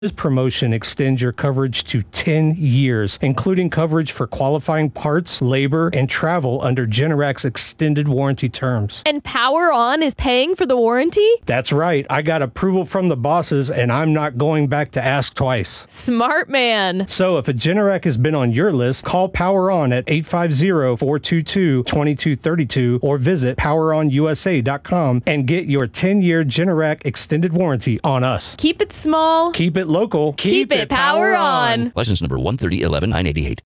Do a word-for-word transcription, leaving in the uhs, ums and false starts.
This promotion extends your coverage to ten years, including coverage for qualifying parts, labor, and travel under Generac's extended warranty terms. And Power On is paying for the warranty? That's right. I got approval from the bosses, and I'm not going back to ask twice. Smart man. So if a Generac has been on your list, call Power On at eight five zero, four two two, two two three two or visit power on u s a dot com and get your ten-year Generac extended warranty on us. Keep it small. Keep it local. Keep, Keep it, it power, power on. License number one thirty eleven nine eighty-eight.